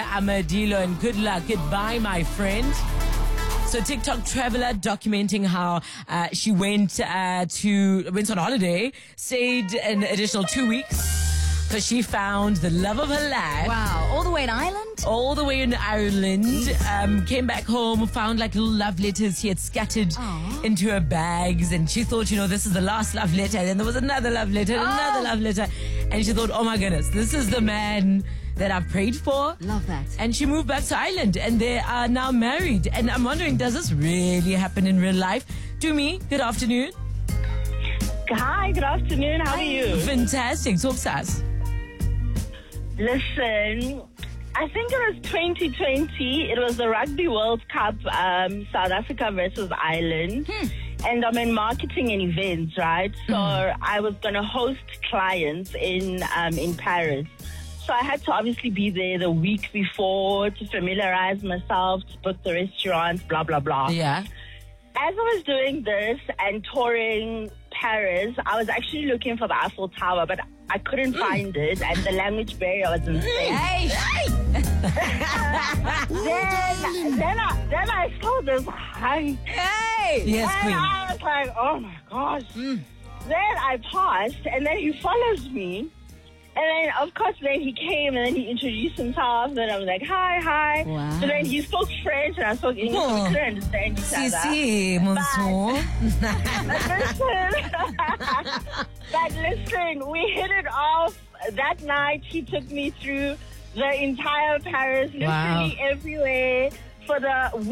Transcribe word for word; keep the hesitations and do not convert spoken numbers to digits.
Amadilo, and good luck. Goodbye, my friend. So TikTok traveler documenting how uh, she went uh, to went on holiday, stayed an additional two weeks because she found the love of her life. Wow, all the way in Ireland? All the way in Ireland. Um, came back home, found like little love letters he had scattered Aww. into her bags, and she thought, you know, this is the last love letter. And then there was another love letter, and Oh. another love letter, and she thought, oh my goodness, this is the man that I've prayed for. Love that. And she moved back to Ireland, and they are now married. And I'm wondering, does this really happen in real life? To me, good afternoon. Hi, good afternoon. How are you? Fantastic. Talk to us. Listen, I think it was twenty twenty. It was the Rugby World Cup, um, South Africa versus Ireland. Hmm. And I'm in marketing and events, right? So I was going to host clients in um, in Paris. So I had to obviously be there the week before to familiarize myself, to book the restaurants, blah, blah, blah. Yeah. As I was doing this and touring Paris, I was actually looking for the Eiffel Tower, but I couldn't find it, and the language barrier was insane. Hey! then, then, I, then I saw this hike, Hey! Yes, and queen. I was like, oh my gosh. Mm. Then I passed, and then he follows me. And then, of course, then he came and then he introduced himself. Then I was like, hi, hi. Wow. So then he spoke French and I spoke English. Oh. We couldn't understand each Si, other. si, mon son. But listen, but listen, we hit it off. That night, he took me through the entire Paris, literally Wow. everywhere for the